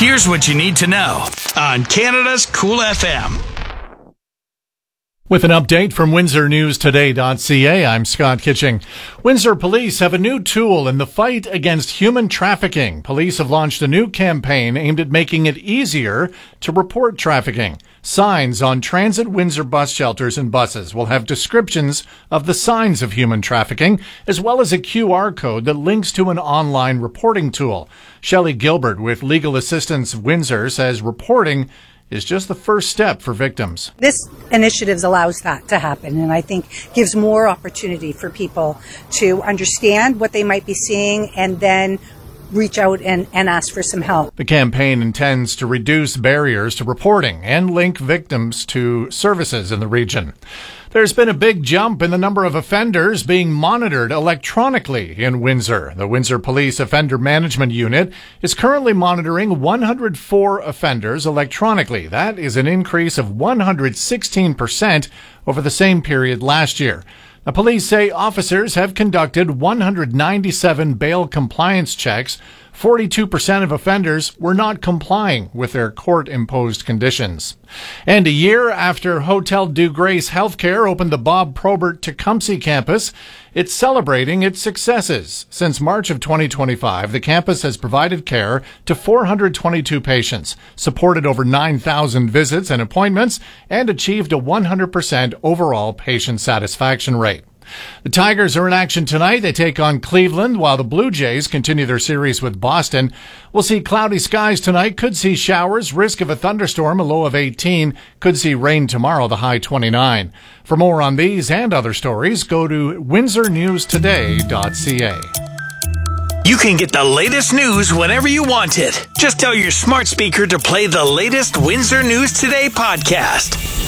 Here's what you need to know on Canada's Cool FM. With an update from WindsorNewsToday.ca, I'm Scott Kitching. Windsor police have a new tool in the fight against human trafficking. Police have launched a new campaign aimed at making it easier to report trafficking. Signs on transit Windsor bus shelters and buses will have descriptions of the signs of human trafficking, as well as a QR code that links to an online reporting tool. Shelley Gilbert with Legal Assistance Windsor says reporting is just the first step for victims. This initiative allows that to happen, and I think gives more opportunity for people to understand what they might be seeing and then reach out and ask for some help. The campaign intends to reduce barriers to reporting and link victims to services in the region. There's been a big jump in the number of offenders being monitored electronically in Windsor. The Windsor Police Offender Management Unit is currently monitoring 104 offenders electronically. That is an increase of 116% over the same period last year. The police say officers have conducted 197 bail compliance checks. 42% of offenders were not complying with their court-imposed conditions. And a year after Hotel Dieu Grace Healthcare opened the Bob Probert Tecumseh campus, it's celebrating its successes. Since March of 2025, the campus has provided care to 422 patients, supported over 9,000 visits and appointments, and achieved a 100% overall patient satisfaction rate. The Tigers are in action tonight. They take on Cleveland, while the Blue Jays continue their series with Boston. We'll see cloudy skies tonight. Could see showers. Risk of a thunderstorm, a low of 18. Could see rain tomorrow, the high 29. For more on these and other stories, go to WindsorNewsToday.ca. You can get the latest news whenever you want it. Just tell your smart speaker to play the latest Windsor News Today podcast.